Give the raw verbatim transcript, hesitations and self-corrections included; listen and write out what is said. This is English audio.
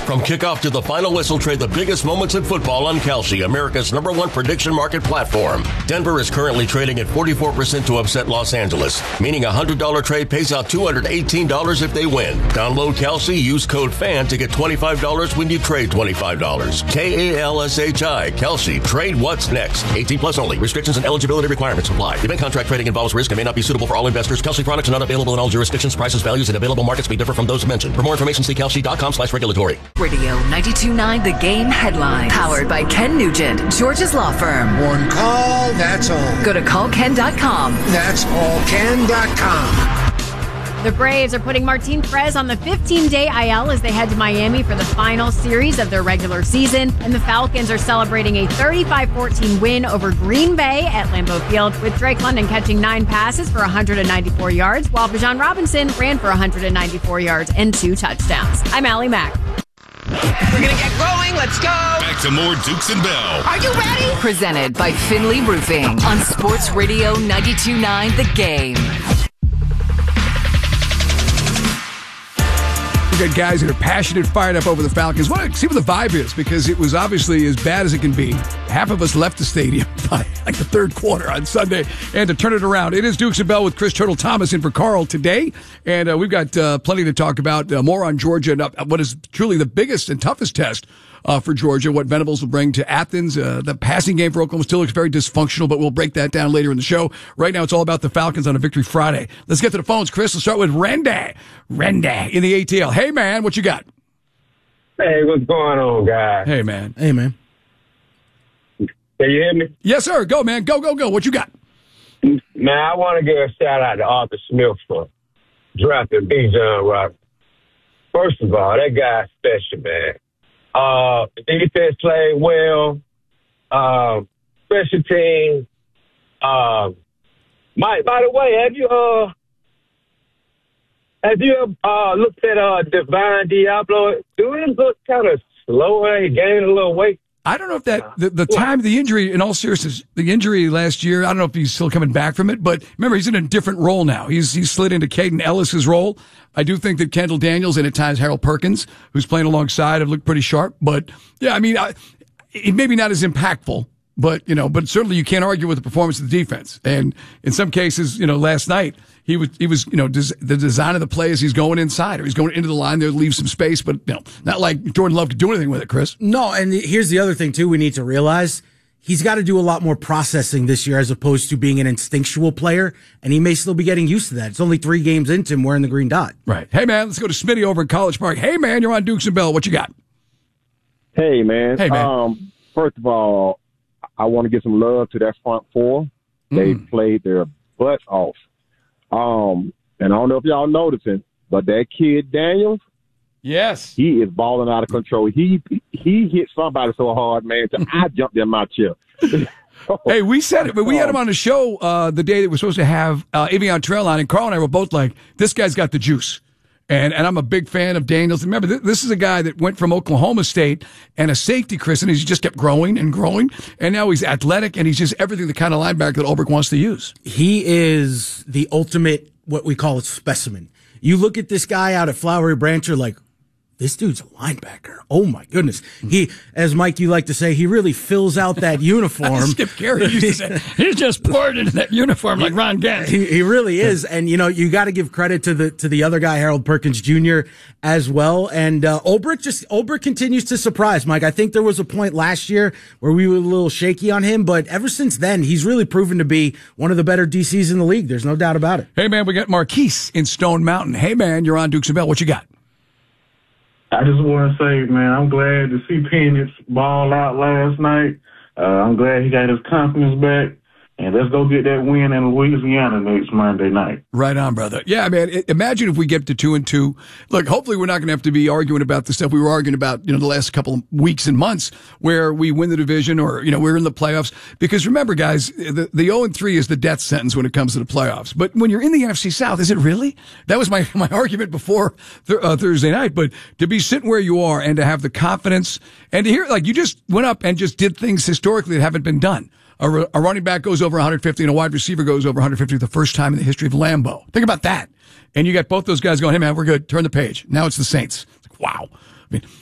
From kickoff to the final whistle, trade the biggest moments in football on Kalshi, America's number one prediction market platform. Denver is currently trading at forty-four percent to upset Los Angeles, meaning a one hundred dollars trade pays out two hundred eighteen dollars if they win. Download Kalshi, use code FAN to get twenty-five dollars when you trade twenty-five dollars. K A L S H I, Kalshi. Trade what's next. eighteen plus only. Restrictions and eligibility requirements apply. Event contract trading involves risk and may not be suitable for all investors. Kalshi products are not available in all jurisdictions. Prices, values, and available markets may differ from those mentioned. For more information, see kalshi.com slash regulatory. Radio ninety-two point nine The Game headlines. Powered by Ken Nugent, George's law firm. One call, that's all. Go to call ken dot com. That's all ken dot com. The Braves are putting Martin Perez on the fifteen-day I L as they head to Miami for the final series of their regular season. And the Falcons are celebrating a thirty-five fourteen win over Green Bay at Lambeau Field, with Drake London catching nine passes for one hundred ninety-four yards, while Bijan Robinson ran for one hundred ninety-four yards and two touchdowns. I'm Allie Mack. We're going to get rolling. Let's go. Back to more Dukes and Bell. Are you ready? Presented by Finley Roofing on Sports Radio ninety-two point nine The Game. We got guys that are passionate, fired up over the Falcons. Want to see what the vibe is, because it was obviously as bad as it can be. Half of us left the stadium by like the third quarter on Sunday, and to turn it around. It is Dukes and Bell with Chris Turtle Thomas in for Carl today, and uh, we've got uh, plenty to talk about. Uh, more on Georgia and uh, what is truly the biggest and toughest test uh, for Georgia, what Venables will bring to Athens. Uh, the passing game for Oklahoma still looks very dysfunctional, but we'll break that down later in the show. Right now, it's all about the Falcons on a Victory Friday. Let's get to the phones, Chris. Let's start with Randy. Randy in the A T L. Hey, man, what you got? Hey, what's going on, guys? Hey, man. Hey, man. Can you hear me? Yes, sir. Go, man. Go, go, go. What you got? Man, I want to give a shout out to Arthur Smith for drafting Bijan Robinson. First of all, that guy's special, man. Uh, the defense played well. Uh, special team. Uh, Mike, by the way, have you uh, have you uh looked at uh Divine Diablo? Do he look kind of slower? He gained a little weight. I don't know if that, the, the time of the injury, in all seriousness, the injury last year, I don't know if he's still coming back from it, but remember, he's in a different role now. He's he's slid into Caden Ellis's role. I do think that Kendall Daniels and at times Harold Perkins, who's playing alongside, have looked pretty sharp. But, yeah, I mean, I, it maybe not as impactful, but, you know, but certainly you can't argue with the performance of the defense. And in some cases, you know, last night, He was, he was, you know, des- the design of the play is he's going inside or he's going into the line there to leave some space, but, you know, not like Jordan Love could do anything with it, Chris. No, and here's the other thing, too, we need to realize. He's got to do a lot more processing this year as opposed to being an instinctual player, and he may still be getting used to that. It's only three games into him wearing the green dot. Right. Hey, man, let's go to Smitty over in College Park. Hey, man, you're on Dukes and Bell. What you got? Hey, man. Hey, man. Um, first of all, I want to give some love to that front four. They Mm. played their butts off. Um, and I don't know if y'all noticing, but that kid Daniels, yes, he is balling out of control. He he hit somebody so hard, man, that I jumped in my chair. Hey, we said it, but we had him on the show uh, the day that we're supposed to have uh, Avion Trail on, and Carl and I were both like, this guy's got the juice. And and I'm a big fan of Daniels. Remember, th- this is a guy that went from Oklahoma State and a safety, Chris, and he's just kept growing and growing. And now he's athletic, and he's just everything the kind of linebacker that Ulbrich wants to use. He is the ultimate, what we call a specimen. You look at this guy out at Flowery Branch, you're like, this dude's a linebacker. Oh, my goodness. He, as Mike, you like to say, he really fills out that uniform. Skip Carey used to say, he's just poured into that uniform like Ron Gant. He, he really is. And, you know, you got to give credit to the to the other guy, Harold Perkins Junior, as well. And uh, Ulbrich just Ulbrich continues to surprise, Mike. I think there was a point last year where we were a little shaky on him, but ever since then, he's really proven to be one of the better D Cs in the league. There's no doubt about it. Hey, man, we got Marquise in Stone Mountain. Hey, man, you're on Dukes and Bell. What you got? I just want to say, man, I'm glad to see Penix ball out last night. Uh, I'm glad he got his confidence back. And let's go get that win in Louisiana next Monday night. Right on, brother. Yeah, man. It, imagine if we get to two and two. Look, hopefully we're not going to have to be arguing about the stuff we were arguing about, you know, the last couple of weeks and months where we win the division or, you know, we're in the playoffs. Because remember, guys, the, the oh and three is the death sentence when it comes to the playoffs. But when you're in the N F C South, is it really? That was my, my argument before th- uh, Thursday night. But to be sitting where you are and to have the confidence and to hear, like, you just went up and just did things historically that haven't been done. A, a running back goes over one hundred fifty and a wide receiver goes over one hundred fifty for the first time in the history of Lambeau. Think about that. And you got both those guys going, hey, man, we're good. Turn the page. Now it's the Saints. It's like, wow. I mean,